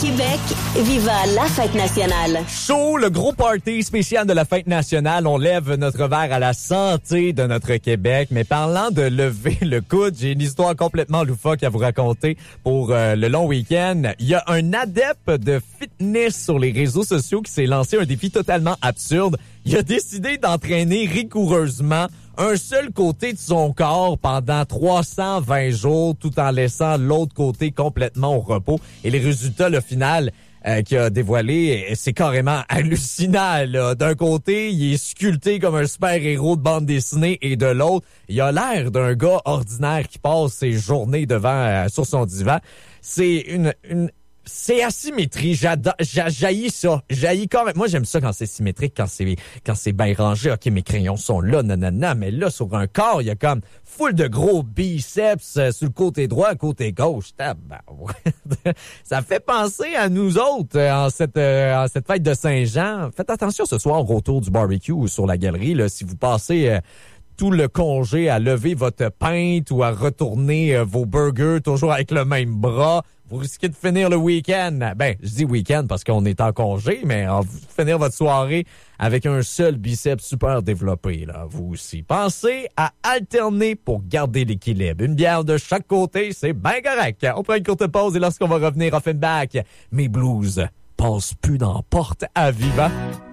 Québec, viva la fête nationale. Chaud, le gros party spécial de la fête nationale. On lève notre verre à la santé de notre Québec. Mais parlant de lever le coude, j'ai une histoire complètement loufoque à vous raconter pour le long week-end. Il y a un adepte de fitness sur les réseaux sociaux qui s'est lancé un défi totalement absurde. Il a décidé d'entraîner rigoureusement un seul côté de son corps pendant 320 jours tout en laissant l'autre côté complètement au repos. Et les résultats, le final qu'il a dévoilé, c'est carrément hallucinant. Là. D'un côté, il est sculpté comme un super-héros de bande dessinée et de l'autre, il a l'air d'un gars ordinaire qui passe ses journées devant sur son divan. C'est c'est asymétrie. J'haïs ça. J'haïs quand même. Moi, j'aime ça quand c'est symétrique, quand c'est bien rangé. OK, mes crayons sont là, nanana. Mais là, sur un corps, il y a comme full de gros biceps sur le côté droit, côté gauche. Ça fait penser à nous autres en cette fête de Saint-Jean. Faites attention ce soir autour du barbecue ou sur la galerie. Là, si vous passez tout le congé à lever votre pinte ou à retourner vos burgers toujours avec le même bras, vous risquez de finir le week-end. Ben, je dis week-end parce qu'on est en congé, mais finir votre soirée avec un seul biceps super développé, là, vous aussi. Pensez à alterner pour garder l'équilibre. Une bière de chaque côté, c'est bien correct. On prend une courte pause et lorsqu'on va revenir, Offenbach, mes blues passent plus dans la porte à vivant.